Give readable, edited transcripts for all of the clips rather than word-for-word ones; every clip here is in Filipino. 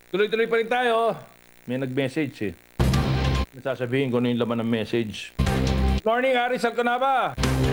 Tuloy-tuloy pa rin tayo. May nag-message eh. Nasasabihin ko na yung laman ng message. Morning, Aris Alconaba.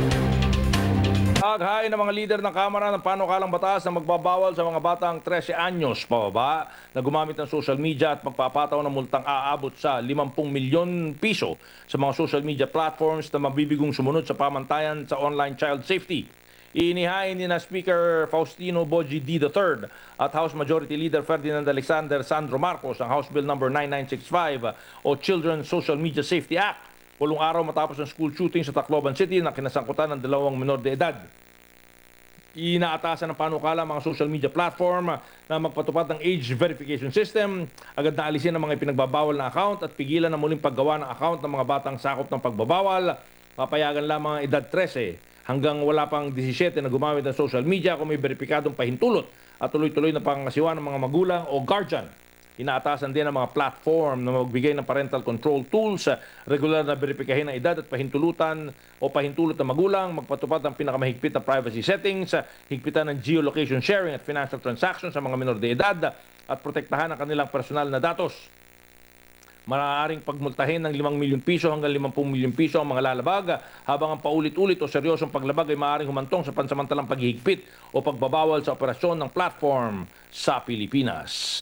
Aghain ng mga lider ng Kamara ng panukalang batas na magbabawal sa mga batang 13 anyos pababa na gumamit ng social media at magpapataw ng multang aabot sa 50 milyon piso sa mga social media platforms na mabibigong sumunod sa pamantayan sa online child safety. Inihain ni na Speaker Faustino Boji D. III at House Majority Leader Ferdinand Alexander Sandro Marcos ang House Bill No. 9965 o Children's Social Media Safety Act. 8 araw matapos ng school shooting sa Tacloban City na kinasangkutan ng 2 menor de edad. Inaatasan ng panukala mga social media platform na magpatupad ng age verification system, agad na alisin ang mga ipinagbabawal na account at pigilan ang muling paggawa ng account ng mga batang sakop ng pagbabawal. Papayagan lamang ang edad 13 hanggang wala pang 17 na gumamit ng social media kung may beripikadong pahintulot at tuloy-tuloy na pangangasiwa ng mga magulang o guardian. Inaatasan din ang mga platform na magbigay ng parental control tools, regular na beripikahin ang edad at pahintulutan o pahintulot ng magulang, magpatupad ng pinakamahigpit na privacy settings, higpitan ng geolocation sharing at financial transactions sa mga minor de edad at protektahan ang kanilang personal na datos. Maaaring pagmultahin ng 5 milyon piso hanggang 50 milyon piso ang mga lalabag, habang ang paulit-ulit o seryosong paglabag ay maaaring humantong sa pansamantalang paghihigpit o pagbabawal sa operasyon ng platform sa Pilipinas.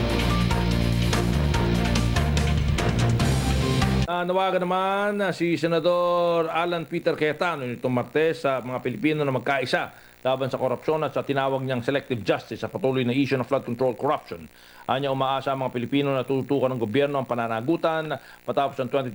Nawagan naman si Senador Alan Peter Cayetano nitong Martes sa mga Pilipino na magkaisa laban sa korupsyon at sa tinawag niyang selective justice sa patuloy na issue ng flood control corruption. Anya umaasa ang mga Pilipino na tututukan ng gobyerno ang pananagutan matapos ang